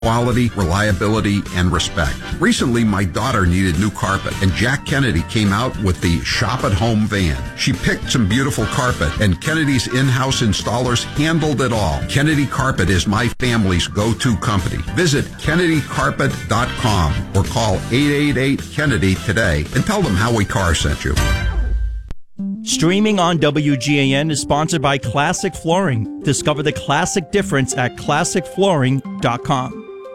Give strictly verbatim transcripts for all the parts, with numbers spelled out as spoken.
quality, reliability, and respect. Recently, my daughter needed new carpet, and Jack Kennedy came out with the Shop at Home van. She picked some beautiful carpet, and Kennedy's in-house installers handled it all. Kennedy Carpet is my family's go-to company. Visit Kennedy Carpet dot com or call eight eight eight Kennedy today and tell them Howie Carr sent you. Streaming on W G A N is sponsored by Classic Flooring. Discover the classic difference at classic flooring dot com.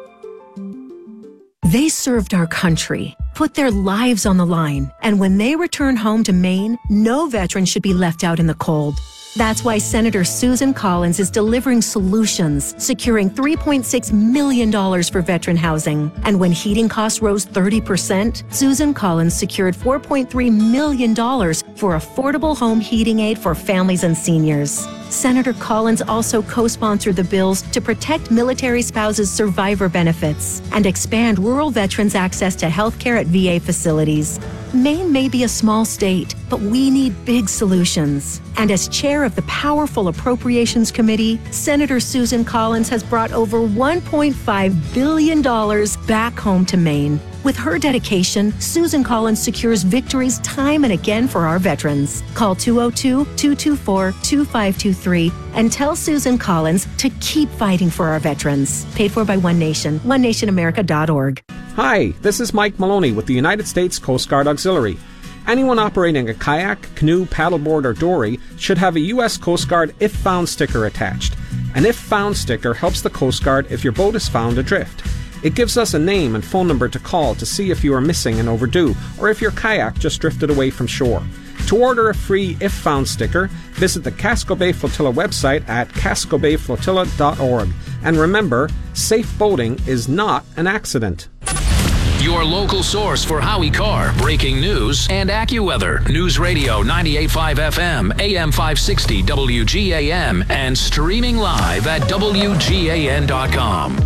They served our country, put their lives on the line, and when they return home to Maine, no veteran should be left out in the cold. That's why Senator Susan Collins is delivering solutions, securing three point six million dollars for veteran housing. And when heating costs rose thirty percent, Susan Collins secured four point three million dollars for affordable home heating aid for families and seniors. Senator Collins also co-sponsored the bills to protect military spouses' survivor benefits and expand rural veterans' access to health care at V A facilities. Maine may be a small state, but we need big solutions. And as chair of the powerful Appropriations Committee, Senator Susan Collins has brought over one point five billion dollars back home to Maine. With her dedication, Susan Collins secures victories time and again for our veterans. Call two oh two, two two four, two five two three and tell Susan Collins to keep fighting for our veterans. Paid for by One Nation, one nation america dot org. Hi, this is Mike Maloney with the United States Coast Guard Auxiliary. Anyone operating a kayak, canoe, paddleboard, or dory should have a U S Coast Guard If Found sticker attached. An If Found sticker helps the Coast Guard if your boat is found adrift. It gives us a name and phone number to call to see if you are missing and overdue, or if your kayak just drifted away from shore. To order a free If Found sticker, visit the Casco Bay Flotilla website at casco bay flotilla dot org. And remember, safe boating is not an accident. Your local source for Howie Carr, breaking news, and AccuWeather. News Radio ninety-eight point five F M, A M five sixty W G A M, and streaming live at W G A N dot com.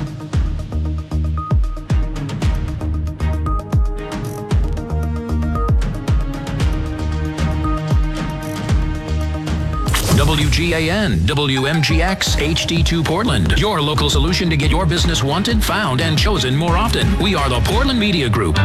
W G A N, W M G X, H D two Portland. Your local solution to get your business wanted, found, and chosen more often. We are the Portland Media Group.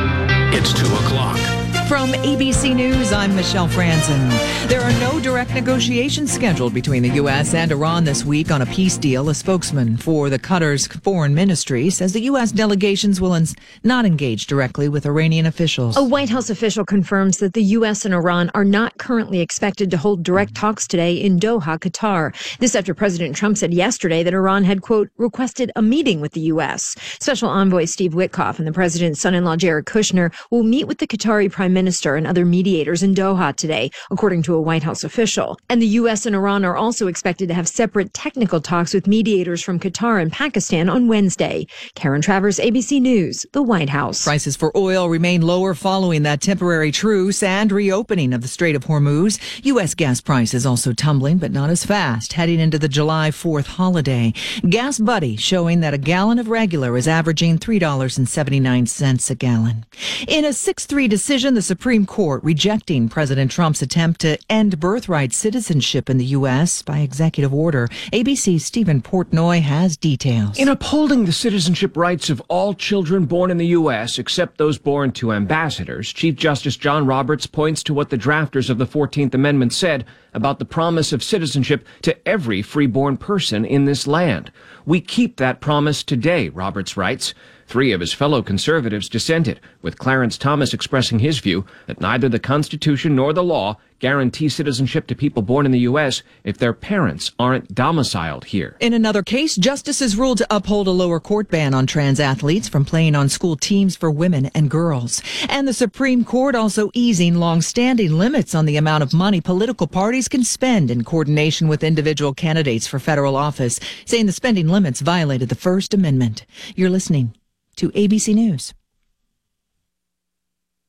It's two o'clock. From A B C News, I'm Michelle Franzen. There are no direct negotiations scheduled between the U S and Iran this week on a peace deal. A spokesman for the Qatar's foreign ministry says the U S delegations will not engage directly with Iranian officials. A White House official confirms that the U S and Iran are not currently expected to hold direct talks today in Doha, Qatar. This after President Trump said yesterday that Iran had, quote, requested a meeting with the U S. Special Envoy Steve Witkoff and the president's son-in-law Jared Kushner will meet with the Qatari Prime Minister and other mediators in Doha today, according to a White House official. And the U S and Iran are also expected to have separate technical talks with mediators from Qatar and Pakistan on Wednesday. Karen Travers, A B C News, the White House. Prices for oil remain lower following that temporary truce and reopening of the Strait of Hormuz. U S gas prices also tumbling, but not as fast, heading into the July fourth holiday. Gas Buddy showing that a gallon of regular is averaging three dollars and seventy-nine cents a gallon. In a six three decision, the Supreme Court rejecting President Trump's attempt to end birthright citizenship in the U S by executive order. A B C's Stephen Portnoy has details. In upholding the citizenship rights of all children born in the U S, except those born to ambassadors, Chief Justice John Roberts points to what the drafters of the fourteenth Amendment said about the promise of citizenship to every freeborn person in this land. We keep that promise today, Roberts writes. Three of his fellow conservatives dissented, with Clarence Thomas expressing his view that neither the Constitution nor the law guarantee citizenship to people born in the U S if their parents aren't domiciled here. In another case, justices ruled to uphold a lower court ban on trans athletes from playing on school teams for women and girls. And the Supreme Court also easing long-standing limits on the amount of money political parties can spend in coordination with individual candidates for federal office, saying the spending limits violated the First Amendment. You're listening to A B C News.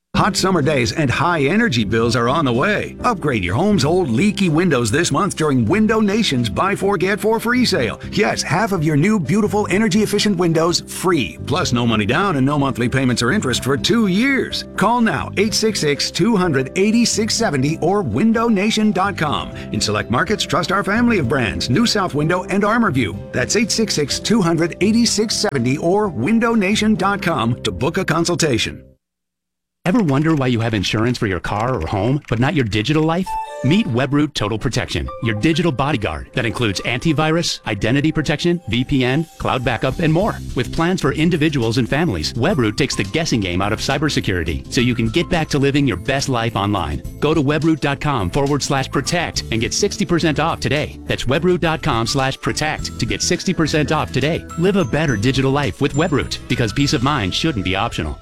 Hot summer days and high energy bills are on the way. Upgrade your home's old leaky windows this month during Window Nation's Buy Four Get Four free sale. Yes, half of your new beautiful energy efficient windows free. Plus no money down and no monthly payments or interest for two years. Call now eight six six, two hundred, eighty-six seventy or window nation dot com. In select markets, trust our family of brands, New South Window and ArmorView. That's eight six six, two hundred, eighty-six seventy or window nation dot com to book a consultation. Ever wonder why you have insurance for your car or home, but not your digital life? Meet Webroot Total Protection, your digital bodyguard that includes antivirus, identity protection, V P N, cloud backup, and more. With plans for individuals and families, Webroot takes the guessing game out of cybersecurity, so you can get back to living your best life online. Go to webroot.com forward slash protect and get sixty percent off today. That's webroot.com slash protect to get sixty percent off today. Live a better digital life with Webroot, because peace of mind shouldn't be optional.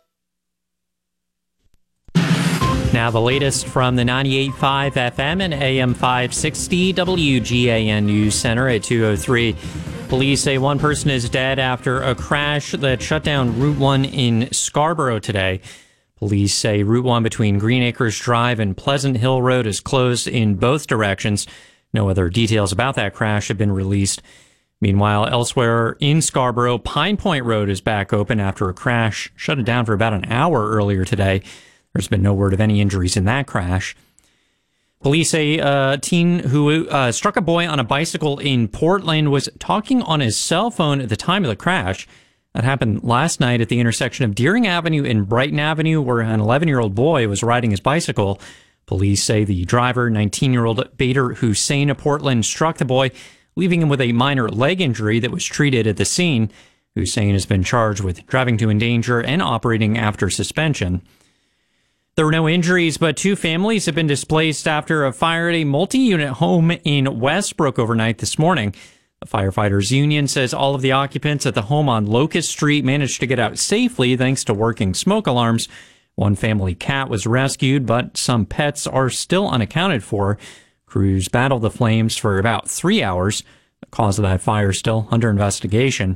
Now the latest from the ninety-eight point five F M and A M five sixty W G A N News Center at two oh three. Police say one person is dead after a crash that shut down Route one in Scarborough today. Police say Route one between Green Acres Drive and Pleasant Hill Road is closed in both directions. No other details about that crash have been released. Meanwhile, elsewhere in Scarborough, Pine Point Road is back open after a crash shut it down for about an hour earlier today. There's been no word of any injuries in that crash. Police say a teen who uh, struck a boy on a bicycle in Portland was talking on his cell phone at the time of the crash. That happened last night at the intersection of Deering Avenue and Brighton Avenue, where an eleven-year-old boy was riding his bicycle. Police say the driver, nineteen-year-old Bader Hussein of Portland, struck the boy, leaving him with a minor leg injury that was treated at the scene. Hussein has been charged with driving to endanger and operating after suspension. There were no injuries, but two families have been displaced after a fire at a multi-unit home in Westbrook overnight this morning. The firefighters union says all of the occupants at the home on Locust Street managed to get out safely thanks to working smoke alarms. One family cat was rescued, but some pets are still unaccounted for. Crews battled the flames for about three hours. The cause of that fire is still under investigation.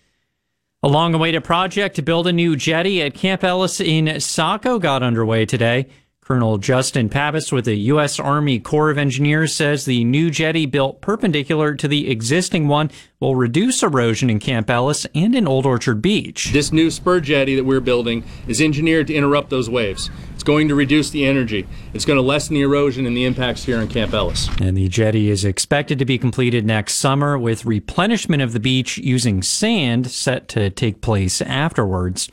A long-awaited project to build a new jetty at Camp Ellis in Saco got underway today. Colonel Justin Pappas with the U S Army Corps of Engineers says the new jetty built perpendicular to the existing one will reduce erosion in Camp Ellis and in Old Orchard Beach. This new spur jetty that we're building is engineered to interrupt those waves. It's going to reduce the energy. It's going to lessen the erosion and the impacts here in Camp Ellis. And the jetty is expected to be completed next summer, with replenishment of the beach using sand set to take place afterwards.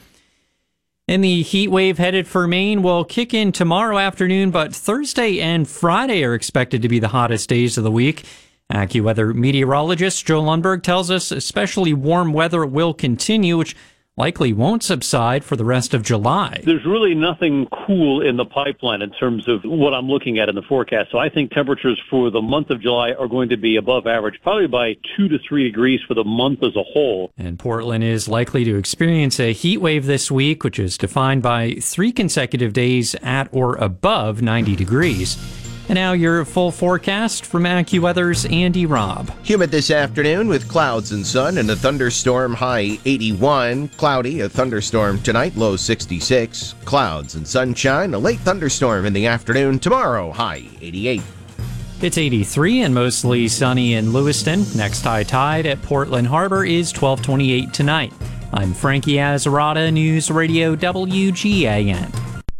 And the heat wave headed for Maine will kick in tomorrow afternoon, but Thursday and Friday are expected to be the hottest days of the week. AccuWeather meteorologist Joe Lundberg tells us especially warm weather will continue, which likely won't subside for the rest of July. There's really nothing cool in the pipeline in terms of what I'm looking at in the forecast. So I think temperatures for the month of July are going to be above average, probably by two to three degrees for the month as a whole. And Portland is likely to experience a heat wave this week, which is defined by three consecutive days at or above ninety degrees. And now your full forecast from AccuWeather's Andy Robb. Humid this afternoon with clouds and sun and a thunderstorm, high eighty-one. Cloudy, a thunderstorm tonight, low sixty-six. Clouds and sunshine, a late thunderstorm in the afternoon. Tomorrow, high eighty-eight. It's eighty-three and mostly sunny in Lewiston. Next high tide at Portland Harbor is twelve twenty-eight tonight. I'm Frankie Azarada, News Radio W G A N.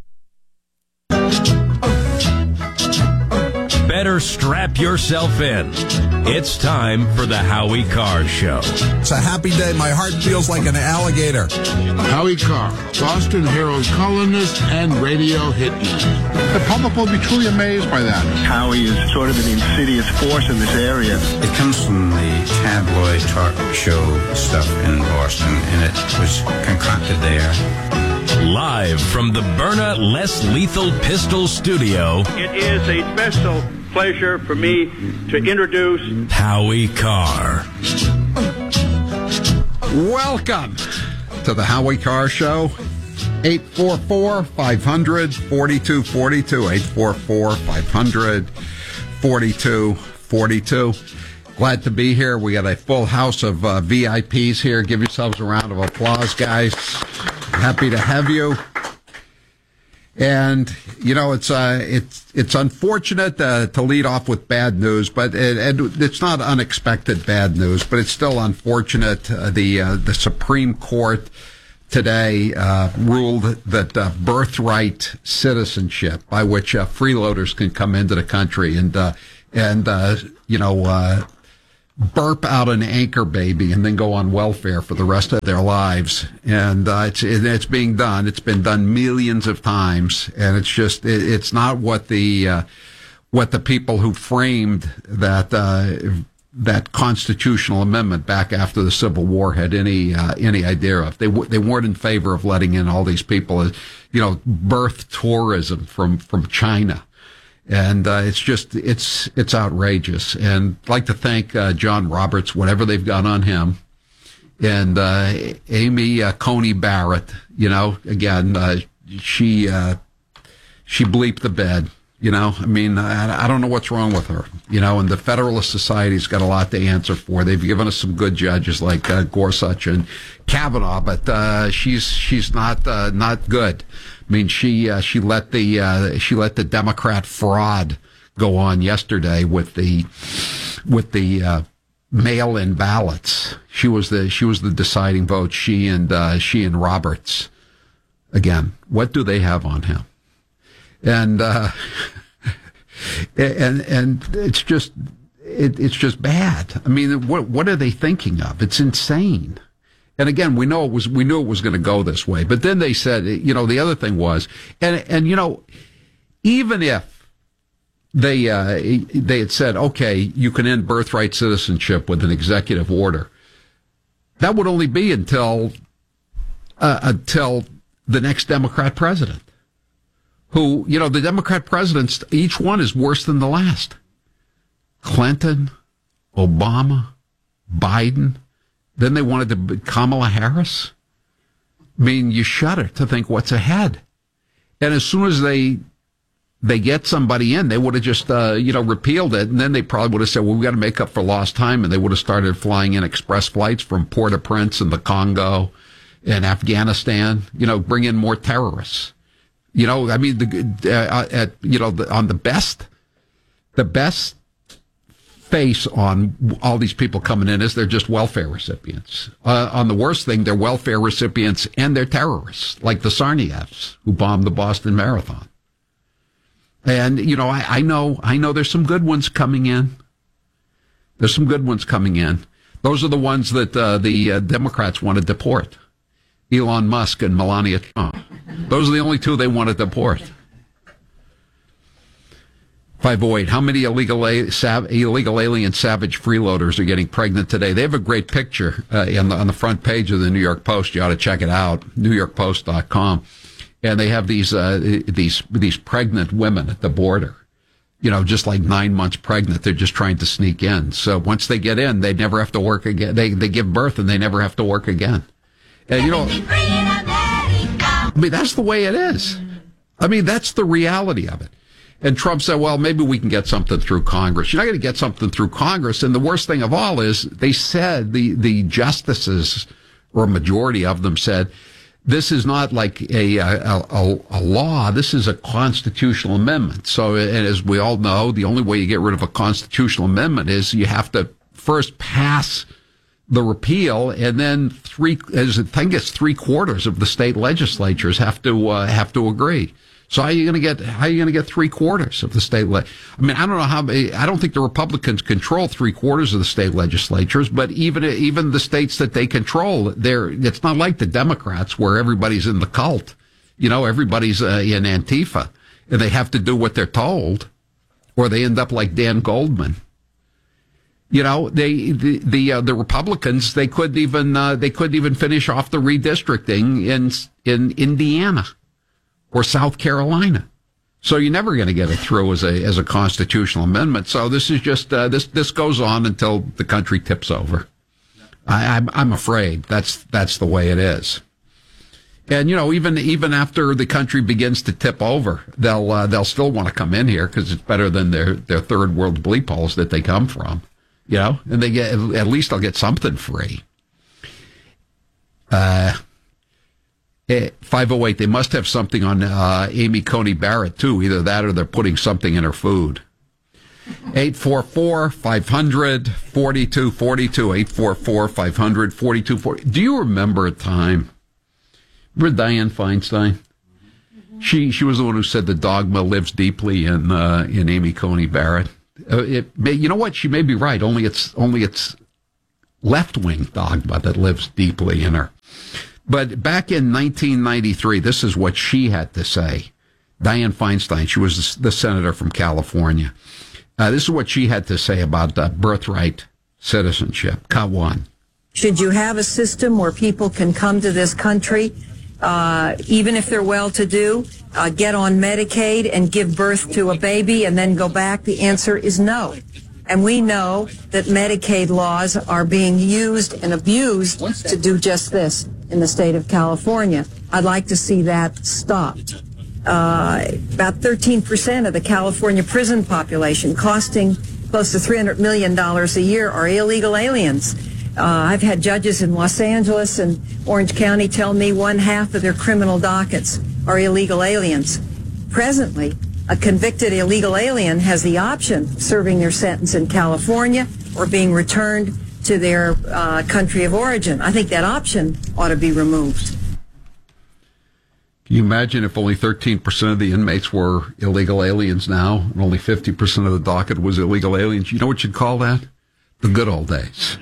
Better strap yourself in. It's time for the Howie Carr Show. It's a happy day. My heart feels like an alligator. Howie Carr, Boston Herald columnist and radio hit man. The public will be truly amazed by that. Howie is sort of an insidious force in this area. It comes from the tabloid talk show stuff in Boston, and it was concocted there. Live from the Byrna Less Lethal Pistol Studio, it is a special pleasure for me to introduce Howie Carr. Welcome to the Howie Carr Show. eight four four, five hundred, forty-two forty-two. eight four four, five hundred, forty-two forty-two. Glad to be here. We got a full house of uh, V I Ps here. Give yourselves a round of applause, guys. Happy to have you. And, you know, it's uh, it's it's unfortunate uh, to lead off with bad news, but it, and it's not unexpected bad news, but it's still unfortunate. Uh, the uh, the Supreme Court today uh, ruled that uh, birthright citizenship, by which uh, freeloaders can come into the country and uh, and uh, you know uh, burp out an anchor baby and then go on welfare for the rest of their lives. And uh, it's it's being done. It's been done millions of times, and it's just it, it's not what the uh, what the people who framed that uh, that constitutional amendment back after the Civil War had any uh, any idea of. They w- they weren't in favor of letting in all these people, as, you know, birth tourism from from China. And uh, it's just, it's it's outrageous. And I'd like to thank uh, John Roberts, whatever they've got on him, and uh, Amy uh, Coney Barrett. You know, again, uh, she uh, she bleeped the bed. You know, I mean, I, I don't know what's wrong with her. You know, and the Federalist Society's got a lot to answer for. They've given us some good judges like uh, Gorsuch and Kavanaugh, but uh, she's she's not uh, not good. I mean, she uh, she let the uh, she let the Democrat fraud go on yesterday with the with the uh, mail-in ballots. She was the she was the deciding vote. She and uh, she and Roberts. Again, what do they have on him? And uh, and and it's just it, it's just bad. I mean, what what are they thinking of? It's insane. And again, we know it was, we knew it was going to go this way. But then they said, you know, the other thing was, and, and, you know, even if they, uh, they had said, okay, you can end birthright citizenship with an executive order, that would only be until, uh, until the next Democrat president, who, you know, the Democrat presidents, each one is worse than the last. Clinton, Obama, Biden. Then they wanted to be Kamala Harris. I mean, you shudder to think what's ahead. And as soon as they they get somebody in, they would have just, uh, you know, repealed it. And then they probably would have said, well, we've got to make up for lost time. And they would have started flying in express flights from Port-au-Prince and the Congo and Afghanistan, you know, bring in more terrorists. You know, I mean, the, uh, at, you know, the, on the best, the best face on all these people coming in is they're just welfare recipients. Uh, on the worst thing, they're welfare recipients and they're terrorists, like the Tsarnaevs who bombed the Boston Marathon. And, you know, I, I know, I know there's some good ones coming in. There's some good ones coming in. Those are the ones that uh, the uh, Democrats want to deport. Elon Musk and Melania Trump. Those are the only two they want to deport. five oh eight, how many illegal sav- illegal alien savage freeloaders are getting pregnant today? They have a great picture uh, on, the, on the front page of the New York Post. You ought to check it out, new york post dot com. And they have these uh, these these pregnant women at the border, you know, just like nine months pregnant. They're just trying to sneak in. So once they get in, they never have to work again. They they give birth and they never have to work again. And, you know, I mean, that's the way it is. I mean, that's the reality of it. And Trump said, well, maybe we can get something through Congress. You're not going to get something through Congress. And the worst thing of all is they said, the, the justices, or a majority of them said, this is not like a, a, a, a law. This is a constitutional amendment. So, and as we all know, the only way you get rid of a constitutional amendment is you have to first pass the repeal, and then three, as I think it's three quarters of the state legislatures have to uh, have to agree. So how are you going to get, how are you going to get three quarters of the state? Le- I mean, I don't know how, I don't think the Republicans control three quarters of the state legislatures, but even, even the states that they control, they're, it's not like the Democrats where everybody's in the cult. You know, everybody's uh, in Antifa and they have to do what they're told or they end up like Dan Goldman. You know, they, the, the, uh, the Republicans, they couldn't even, uh, they couldn't even finish off the redistricting in, in Indiana or South Carolina. So you're never going to get it through as a as a constitutional amendment. So this is just uh, this this goes on until the country tips over. I, I'm I'm afraid that's that's the way it is. And you know, even even after the country begins to tip over, they'll uh, they'll still want to come in here because it's better than their their third world bleep holes that they come from. You know, and they get at least they'll get something free. Uh. five oh eight, they must have something on uh, Amy Coney Barrett, too. Either that or they're putting something in her food. eight four four, five hundred, forty-two forty-two, eight four four, five hundred, forty-two forty. Do you remember a time? Remember Dianne Feinstein? She she was the one who said the dogma lives deeply in uh, in Amy Coney Barrett. Uh, it may, you know what? She may be right. Only it's only it's left-wing dogma that lives deeply in her. But back in nineteen ninety-three, this is what she had to say. Dianne Feinstein, she was the senator from California. Uh, this is what she had to say about uh, birthright citizenship. Cut one. Should you have a system where people can come to this country, uh, even if they're well-to-do, uh, get on Medicaid and give birth to a baby and then go back? The answer is no. And we know that Medicaid laws are being used and abused to do just this in the state of California. I'd like to see that stopped. Uh, about thirteen percent of the California prison population, costing close to three hundred million dollars a year, are illegal aliens. Uh, I've had judges in Los Angeles and Orange County tell me one half of their criminal dockets are illegal aliens. Presently, a convicted illegal alien has the option of serving their sentence in California or being returned to their uh, country of origin. I think that option ought to be removed. Can you imagine if only thirteen percent of the inmates were illegal aliens now, and only fifty percent of the docket was illegal aliens? You know what you'd call that? The good old days.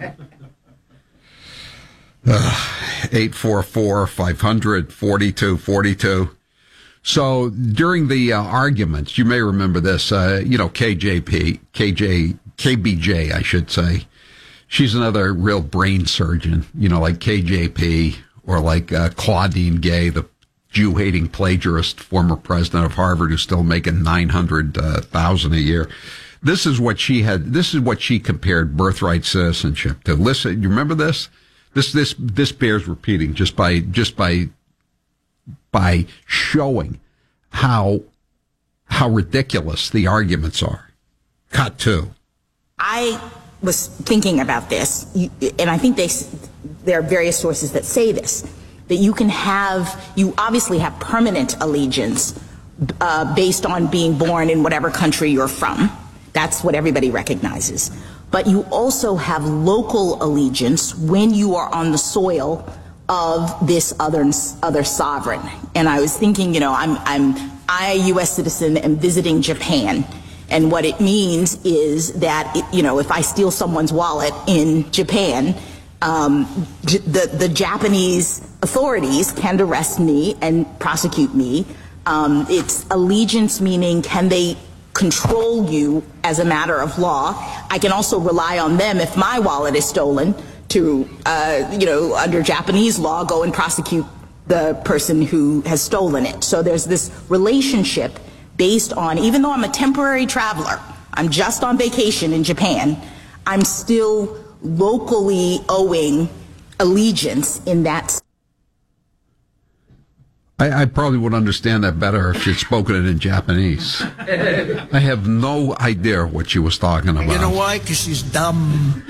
Uh, eight four four, five hundred, forty-two forty-two. So during the uh, arguments, you may remember this, uh, you know, K J P, K J, K B J, I should say. She's another real brain surgeon, you know, like K J P or like uh, Claudine Gay, the Jew-hating plagiarist, former president of Harvard, who's still making nine hundred thousand dollars a year. This is what she had, this is what she compared birthright citizenship to. Listen, you remember this? This, this, this bears repeating just by, just by, by showing how, how ridiculous the arguments are. Cut two. I was thinking about this, and I think they, there are various sources that say this, that you can have, you obviously have permanent allegiance uh, based on being born in whatever country you're from. That's what everybody recognizes. But you also have local allegiance when you are on the soil of this other other sovereign. And I was thinking, you know, I'm I'm I, a U S citizen, am visiting Japan. And what it means is that, it, you know, if I steal someone's wallet in Japan, um, j- the, the Japanese authorities can arrest me and prosecute me. Um, it's allegiance, meaning can they control you as a matter of law. I can also rely on them if my wallet is stolen to, uh, you know, under Japanese law, go and prosecute the person who has stolen it. So there's this relationship based on, even though I'm a temporary traveler, I'm just on vacation in Japan, I'm still locally owing allegiance in that. I, I probably would understand that better if she'd spoken it in Japanese. I have no idea what she was talking about. You know why? Because she's dumb.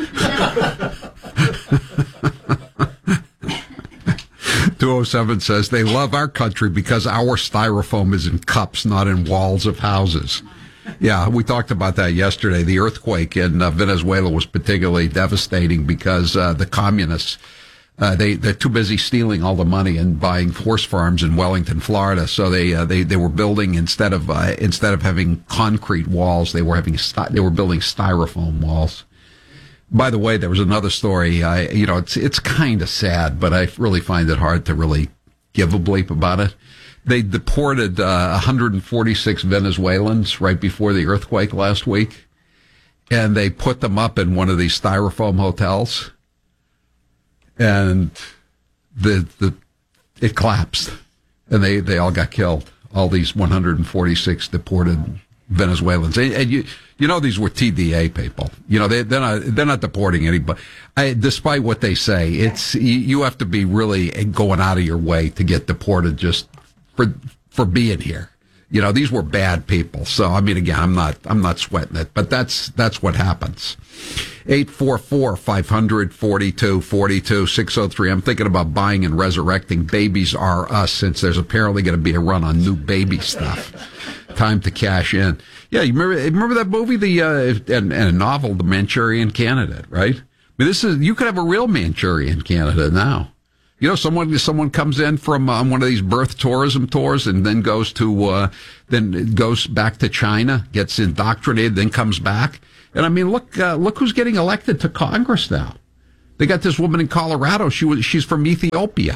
two oh seven says they love our country because our styrofoam is in cups, not in walls of houses. Yeah, we talked about that yesterday. The earthquake in uh, Venezuela was particularly devastating because uh, the communists, uh, they, they're too busy stealing all the money and buying horse farms in Wellington, Florida. So they uh, they they were building, instead of uh, instead of having concrete walls, they were having st- they were building styrofoam walls. By the way, there was another story. I, you know, it's it's kind of sad, but I really find it hard to really give a bleep about it. They deported uh, one hundred forty-six Venezuelans right before the earthquake last week, and they put them up in one of these styrofoam hotels, and the the it collapsed, and they, they all got killed. All these one hundred forty-six deported Venezuelans, and, and you you know these were T D A people. You know they they're not they're not deporting anybody. I, despite what they say, it's you, you have to be really going out of your way to get deported just for for being here. You know, these were bad people. So, I mean, again, I'm not, I'm not sweating it, but that's, that's what happens. eight four four, five hundred, forty-two forty-two, six oh three. I'm thinking about buying and resurrecting Babies R Us, since there's apparently going to be a run on new baby stuff. Time to cash in. Yeah, you remember, remember that movie, the, uh, and, and a novel, The Manchurian Candidate, right? I mean, this is, you could have a real Manchurian Candidate now. You know, someone someone comes in from um, one of these birth tourism tours and then goes to uh, then goes back to China, gets indoctrinated, then comes back. And I mean, look uh, look who's getting elected to Congress now. They got this woman in Colorado. She was she's from Ethiopia.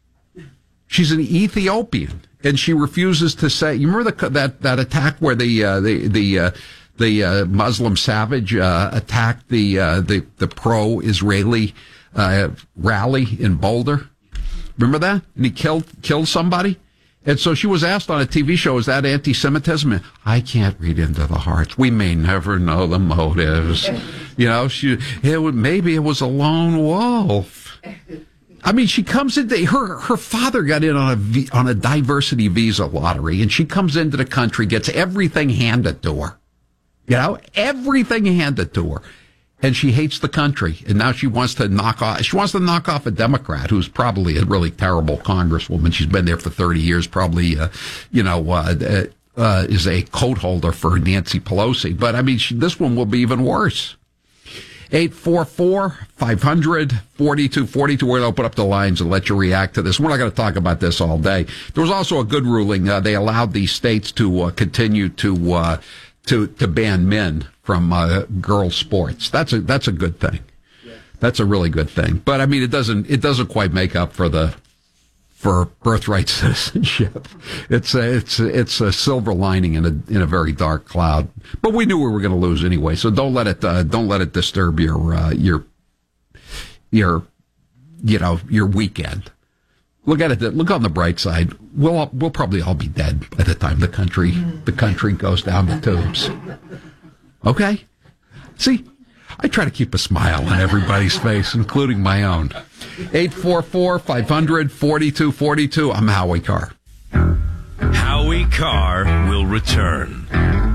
She's an Ethiopian, and she refuses to say. You remember the, that that attack where the uh, the the uh, the uh, Muslim savage uh, attacked the uh, the the pro-Israeli uh, rally in Boulder? Remember that? And he killed killed somebody? And so she was asked on a T V show, is that anti-Semitism? I can't read into the hearts. We may never know the motives. You know, she it would, maybe it was a lone wolf. I mean, she comes into, her her father got in on a, on a diversity visa lottery, and she comes into the country, gets everything handed to her. You know, everything handed to her. And she hates the country, and now she wants to knock off. She wants to knock off a Democrat who's probably a really terrible congresswoman. She's been there for thirty years, probably, uh, you know, uh, uh, is a coat holder for Nancy Pelosi. But I mean, she, this one will be even worse. eight four four, five hundred, forty-two forty-two. We're going to open up the lines and let you react to this. We're not going to talk about this all day. There was also a good ruling. Uh, they allowed these states to uh, continue to uh, to to ban men from uh, girls' sports. That's a that's a good thing. That's a really good thing. But I mean, it doesn't it doesn't quite make up for the for birthright citizenship. It's a, it's a, it's a silver lining in a in a very dark cloud. But we knew we were going to lose anyway. So don't let it uh, don't let it disturb your uh, your your you know your weekend. Look at it. Look on the bright side. We'll all, we'll probably all be dead by the time the country the country goes down the tubes. Okay? See, I try to keep a smile on everybody's face, including my own. eight four four, five hundred, forty-two forty-two. I'm Howie Carr. Howie Carr will return.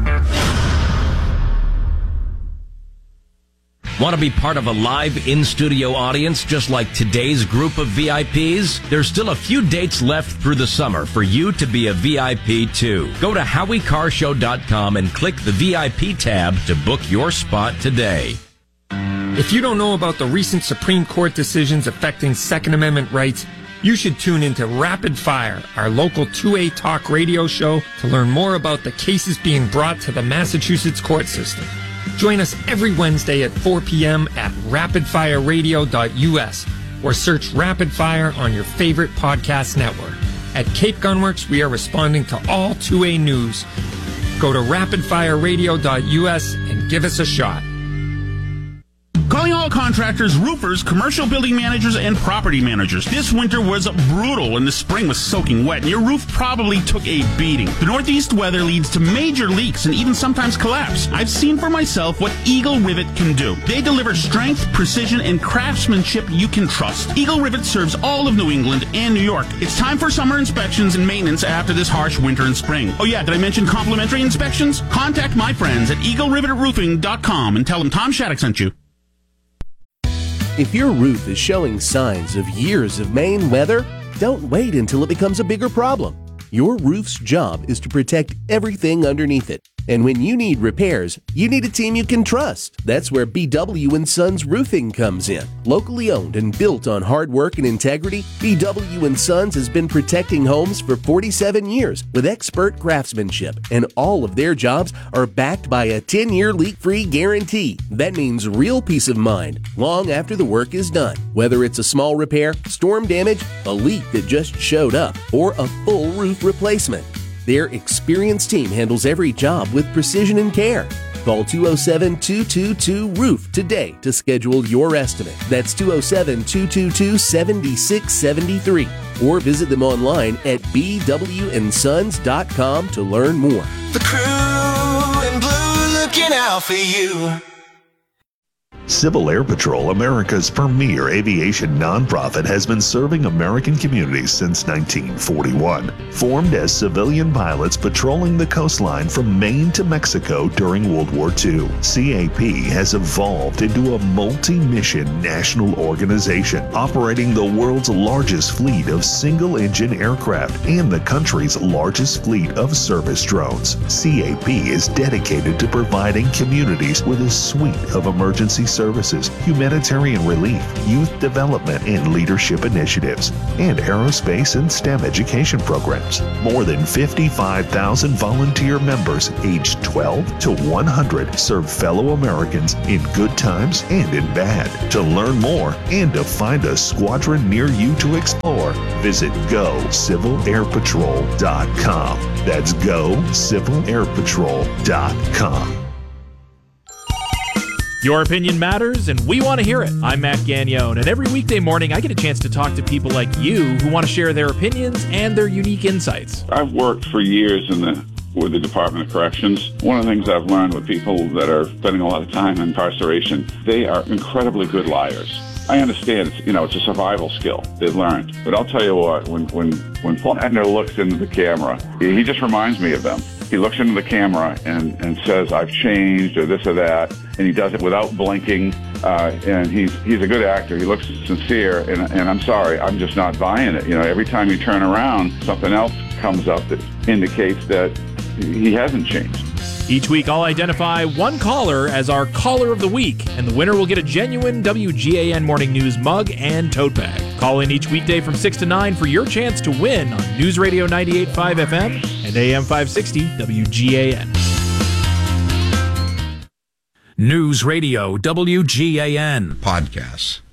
Want to be part of a live in-studio audience just like today's group of V I Ps? There's still a few dates left through the summer for you to be a V I P too. Go to howie carr show dot com and click the V I P tab to book your spot today. If you don't know about the recent Supreme Court decisions affecting Second Amendment rights, you should tune into Rapid Fire, our local two A talk radio show, to learn more about the cases being brought to the Massachusetts court system. Join us every Wednesday at four p.m. at rapid fire radio dot u s or search Rapid Fire on your favorite podcast network. At Cape Gunworks, we are responding to all two A news. Go to rapid fire radio dot u s and give us a shot. Calling all contractors, roofers, commercial building managers, and property managers. This winter was brutal and the spring was soaking wet, and your roof probably took a beating. The northeast weather leads to major leaks and even sometimes collapse. I've seen for myself what Eagle Rivet can do. They deliver strength, precision, and craftsmanship you can trust. Eagle Rivet serves all of New England and New York. It's time for summer inspections and maintenance after this harsh winter and spring. Oh yeah, did I mention complimentary inspections? Contact my friends at eagle rivet roofing dot com and tell them Tom Shattuck sent you. If your roof is showing signs of years of Maine weather, don't wait until it becomes a bigger problem. Your roof's job is to protect everything underneath it. And when you need repairs, you need a team you can trust. That's where B W and Sons Roofing comes in. Locally owned and built on hard work and integrity, B W and Sons has been protecting homes for forty-seven years with expert craftsmanship, and all of their jobs are backed by a ten-year leak-free guarantee. That means real peace of mind long after the work is done. Whether it's a small repair, storm damage, a leak that just showed up, or a full roof replacement, their experienced team handles every job with precision and care. Call two oh seven, two two two, roof today to schedule your estimate. That's two oh seven, two two two, seven six seven three. Or visit them online at b w and sons dot com to learn more. The crew in blue looking out for you. Civil Air Patrol, America's premier aviation nonprofit, has been serving American communities since nineteen forty-one. Formed as civilian pilots patrolling the coastline from Maine to Mexico during World War Two, C A P has evolved into a multi-mission national organization operating the world's largest fleet of single-engine aircraft and the country's largest fleet of service drones. C A P is dedicated to providing communities with a suite of emergency services, humanitarian relief, youth development and leadership initiatives, and aerospace and STEM education programs. More than fifty-five thousand volunteer members aged twelve to one hundred serve fellow Americans in good times and in bad. To learn more and to find a squadron near you to explore, visit go civil air patrol dot com. That's go civil air patrol dot com. Your opinion matters, and we want to hear it. I'm Matt Gagnone, and every weekday morning I get a chance to talk to people like you who want to share their opinions and their unique insights. I've worked for years in the with the Department of Corrections. One of the things I've learned with people that are spending a lot of time in incarceration, they are incredibly good liars. I understand it's, you know, it's a survival skill they've learned. But I'll tell you what, when when when Flandner looks into the camera, he just reminds me of them. He looks into the camera and, and says, I've changed, or this or that, and he does it without blinking, uh, and he's he's a good actor. He looks sincere, and, and I'm sorry, I'm just not buying it. You know, every time you turn around, something else comes up that indicates that he hasn't changed. Each week, I'll identify one caller as our Caller of the Week, and the winner will get a genuine W G A N Morning News mug and tote bag. Call in each weekday from six to nine for your chance to win on News Radio ninety-eight point five F M and A M five sixty W G A N. News Radio W G A N. Podcasts.